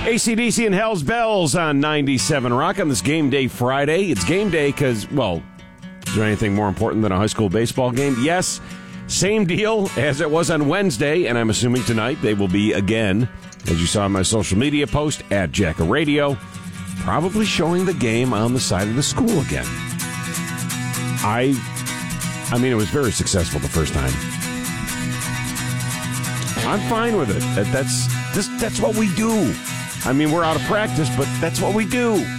AC/DC and Hell's Bells on 97 Rock on this game day Friday. It's game day because, well, is there anything more important than a high school baseball game? Yes. Same deal as it was on Wednesday, and I'm assuming tonight they will be again, as you saw in my social media post, at Jacka Radio, probably showing the game on the side of the school again. I mean, it was very successful the first time. I'm fine with it. That's what we do. I mean, we're out of practice, but that's what we do.